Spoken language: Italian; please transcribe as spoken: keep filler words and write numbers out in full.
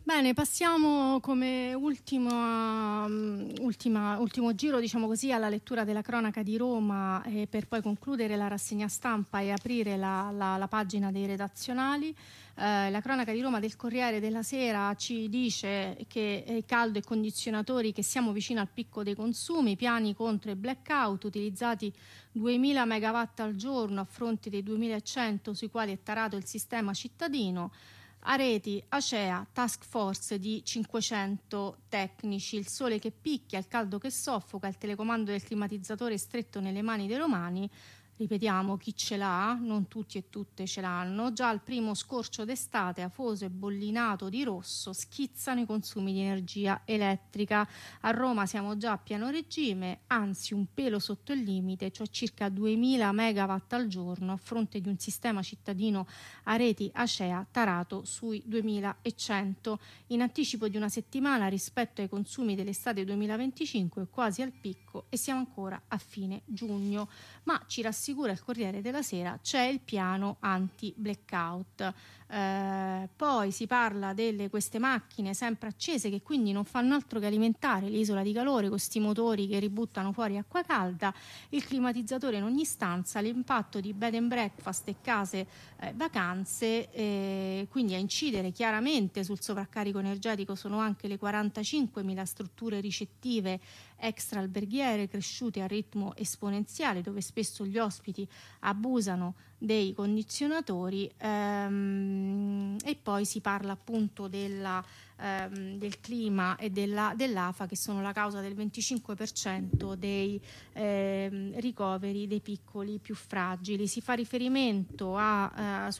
Bene, passiamo come ultima, um, ultima, ultimo giro, diciamo così, alla lettura della cronaca di Roma, eh, per poi concludere la rassegna stampa e aprire la, la, la pagina dei redazionali. Eh, la cronaca di Roma del Corriere della Sera ci dice che eh, caldo e condizionatori, che siamo vicino al picco dei consumi, piani contro i blackout, utilizzati duemila megawatt al giorno a fronte dei duemilacento sui quali è tarato il sistema cittadino. Areti, Acea, task force di cinquecento tecnici, il sole che picchia, il caldo che soffoca, il telecomando del climatizzatore stretto nelle mani dei romani. Ripetiamo, chi ce l'ha, non tutti e tutte ce l'hanno, già al primo scorcio d'estate afoso e bollinato di rosso schizzano i consumi di energia elettrica. A Roma siamo già a pieno regime, anzi un pelo sotto il limite, cioè circa duemila megawatt al giorno a fronte di un sistema cittadino a reti Acea tarato sui duemilacento, in anticipo di una settimana rispetto ai consumi dell'estate duemilaventicinque, quasi al picco, e siamo ancora a fine giugno. Ma ci rassicura il Corriere della Sera, c'è il piano anti-blackout. Eh, poi si parla delle queste macchine sempre accese che quindi non fanno altro che alimentare l'isola di calore con questi motori che ributtano fuori acqua calda, il climatizzatore in ogni stanza, l'impatto di bed and breakfast e case eh, vacanze, eh, quindi a incidere chiaramente sul sovraccarico energetico sono anche le quarantacinquemila strutture ricettive extra alberghiere cresciute a ritmo esponenziale, dove spesso gli ospiti abusano dei condizionatori, ehm, e poi si parla appunto della, ehm, del clima e della, dell'A F A, che sono la causa del venticinque per cento dei ehm, ricoveri dei piccoli più fragili. Si fa riferimento a, a